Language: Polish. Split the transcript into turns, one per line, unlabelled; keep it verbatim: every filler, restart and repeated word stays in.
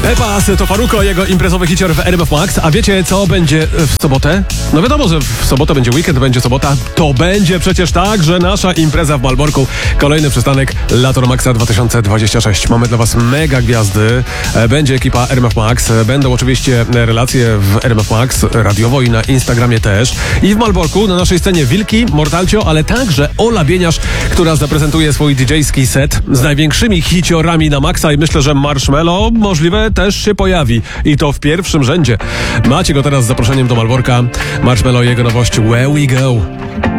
Pepas to Farruko, jego imprezowy hicior w R M F Max. A wiecie, co będzie w sobotę? No wiadomo, że w sobotę będzie weekend, będzie sobota. To będzie przecież tak, że nasza impreza w Malborku. Kolejny przystanek Lato Maxa dwa tysiące dwudziesty szósty. Mamy dla was mega gwiazdy. Będzie ekipa R M F Max. Będą oczywiście relacje w R M F Max radiowo i na Instagramie też. I w Malborku na naszej scenie Wilki, Mortalcio, ale także Ola Bieniasz, która zaprezentuje swój didżejski set z największymi hiciorami na Maxa i myślę, że Marshmello możliwe też się pojawi. I to w pierwszym rzędzie. Macie go teraz z zaproszeniem do Malborka. Marshmello i jego nowość Where We Go.